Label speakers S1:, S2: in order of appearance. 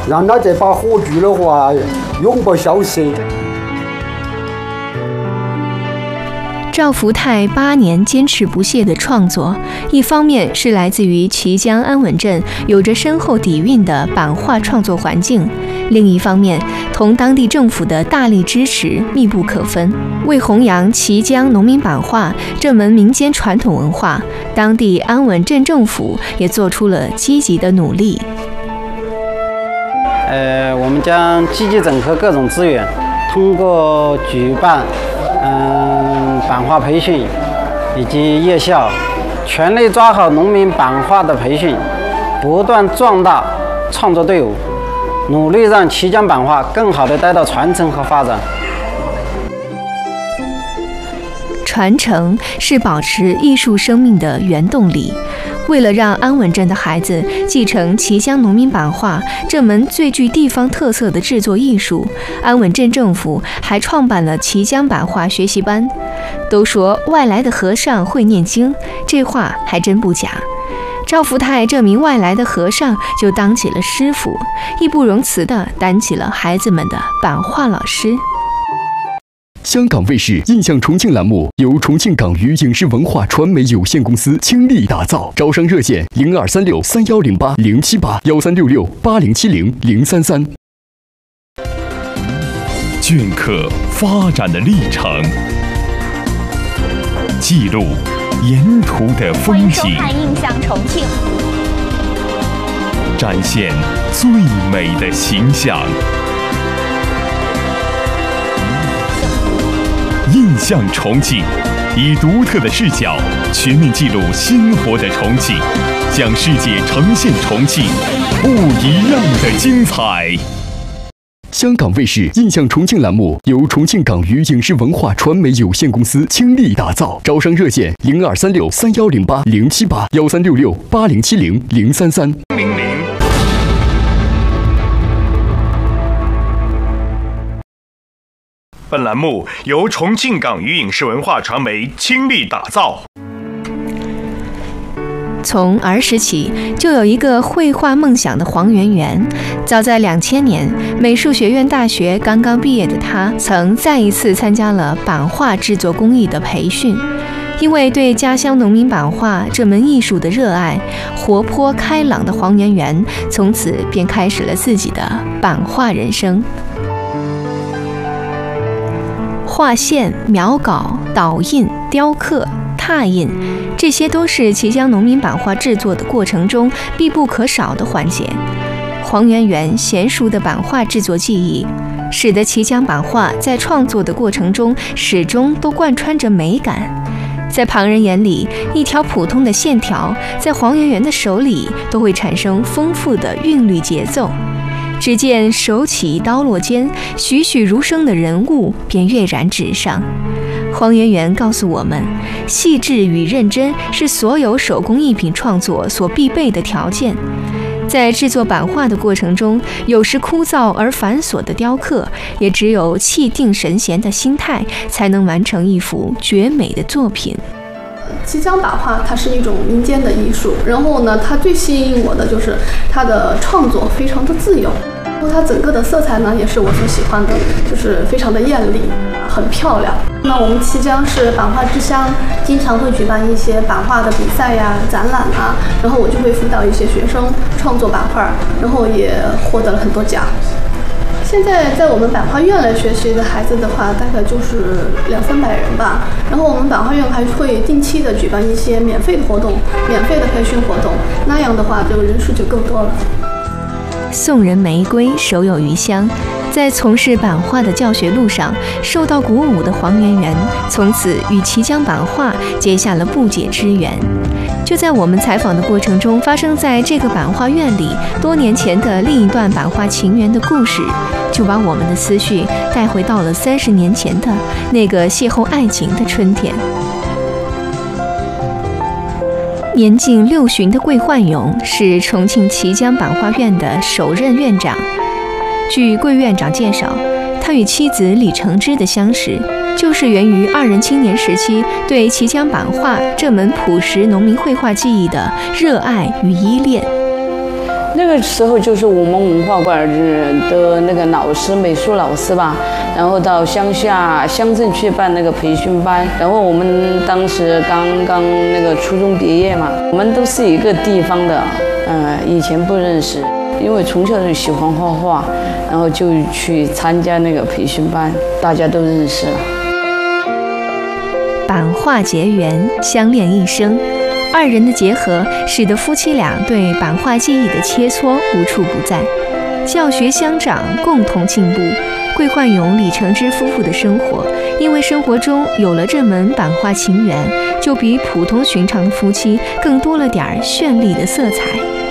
S1: 让它这把火炬的话永不消失。
S2: 赵福泰8年坚持不懈的创作，一方面是来自于綦江安稳镇有着深厚底蕴的版画创作环境，另一方面同当地政府的大力支持密不可分。为弘扬綦江农民版画这门民间传统文化，当地安稳镇政府也做出了积极的努力。
S3: 我们将积极整合各种资源，通过举办版画培训以及夜校，全力抓好农民版画的培训，不断壮大创作队伍，努力让綦江版画更好地得到传承和发展。
S2: 传承是保持艺术生命的原动力。为了让安稳镇的孩子继承綦江农民版画这门最具地方特色的制作艺术，安稳镇政府还创办了綦江版画学习班。都说外来的和尚会念经，这话还真不假。赵福泰这名外来的和尚就当起了师傅，义不容辞地担起了孩子们的版画老师。
S4: 香港卫视印象重庆栏目由重庆港娱影视文化传媒有限公司倾力打造，招商热线02363108078136707033。
S5: 镌刻发展的历程，记录沿途的风景。
S6: 欢迎收看《印象重庆》，
S5: 展现最美的形象。印象重庆，以独特的视角全面记录鲜活的重庆，向世界呈现重庆不一样的精彩。
S4: 香港卫视印象重庆栏目由重庆港娱影视文化传媒有限公司倾力打造，招商热线02363108078136707033。
S5: 本栏目由重庆港娱影视文化传媒倾力打造。
S2: 从儿时起就有一个绘画梦想的黄圆圆。早在2000年，美术学院大学刚刚毕业的他，曾再一次参加了版画制作工艺的培训。因为对家乡农民版画这门艺术的热爱，活泼开朗的黄圆圆从此便开始了自己的版画人生。画线、描稿、导印、雕刻、拓印，这些都是綦江农民版画制作的过程中必不可少的环节。黄圆圆娴熟的版画制作技艺，使得綦江版画在创作的过程中始终都贯穿着美感。在旁人眼里，一条普通的线条，在黄圆圆的手里都会产生丰富的韵律节奏。只见手起刀落间，栩栩如生的人物便跃然纸上。黄圆圆告诉我们，细致与认真是所有手工艺品创作所必备的条件。在制作版画的过程中，有时枯燥而繁琐的雕刻，也只有气定神闲的心态，才能完成一幅绝美的作品。
S7: 綦江版画它是一种民间的艺术，然后呢，它最吸引我的就是它的创作非常的自由，然后它整个的色彩呢也是我所喜欢的，就是非常的艳丽，很漂亮。那我们綦江是版画之乡，经常会举办一些版画的比赛呀、展览啊，然后我就会辅导一些学生创作版画，然后也获得了很多奖。现在在我们版画院来学习的孩子的话，大概就是200-300人吧。然后我们版画院还会定期的举办一些免费的活动、免费的培训活动，那样的话，这个人数就更多了。
S2: 送人玫瑰，手有余香。在从事版画的教学路上，受到鼓舞的黄圆圆，从此与綦江版画结下了不解之缘。就在我们采访的过程中，发生在这个版画院里多年前的另一段版画情缘的故事，就把我们的思绪带回到了30年前的那个邂逅爱情的春天。年近60的桂焕勇是重庆綦江版画院的首任院长。据桂院长介绍，他与妻子李承之的相识，就是源于2人青年时期对綦江版画这门朴实农民绘画技艺的热爱与依恋。
S6: 那个时候就是我们文化馆的那个老师，美术老师吧，然后到乡镇去办那个培训班，然后我们当时刚那个初中毕业嘛，我们都是一个地方的，以前不认识，因为从小就喜欢画画，然后就去参加那个培训班，大家都认识了。
S2: 版画结缘，相恋一生。二人的结合使得夫妻俩对版画技艺的切磋无处不在，教学相长，共同进步。桂焕勇、李承之夫妇的生活，因为生活中有了这门版画情缘，就比普通寻常的夫妻更多了点绚丽的色彩。